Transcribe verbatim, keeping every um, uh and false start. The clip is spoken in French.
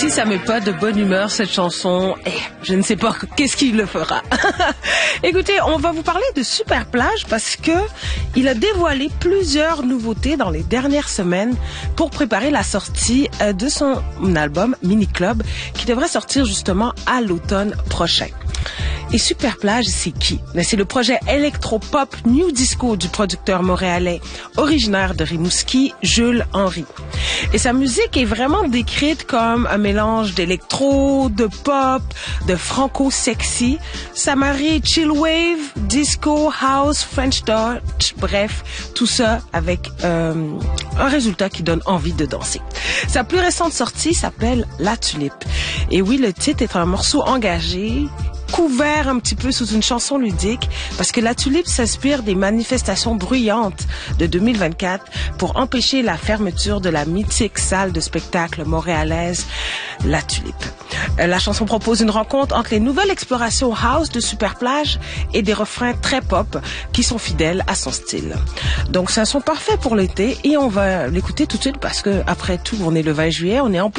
Si ça met pas de bonne humeur, cette chanson, eh, je ne sais pas qu'est-ce qui le fera. Écoutez, on va vous parler de Superplage parce que il a dévoilé plusieurs nouveautés dans les dernières semaines pour préparer la sortie de son album Mini Club qui devrait sortir justement à l'automne prochain. Et Superplage, c'est qui? C'est le projet électropop New Disco du producteur montréalais originaire de Rimouski, Jules Henry. Et sa musique est vraiment décrite comme un mélange d'électro, de pop, de franco-sexy. Ça marie chill wave, disco, house, French touch, bref, tout ça avec euh, un résultat qui donne envie de danser. Sa plus récente sortie s'appelle La Tulipe. Et oui, le titre est un morceau engagé, couvert un petit peu sous une chanson ludique, parce que La Tulipe s'inspire des manifestations bruyantes de deux mille vingt-quatre pour empêcher la fermeture de la mythique salle de spectacle montréalaise La Tulipe. La chanson propose une rencontre entre les nouvelles explorations house de Superplage et des refrains très pop qui sont fidèles à son style. Donc c'est un son parfait pour l'été et on va l'écouter tout de suite parce que après tout, on est le vingt juillet, on est en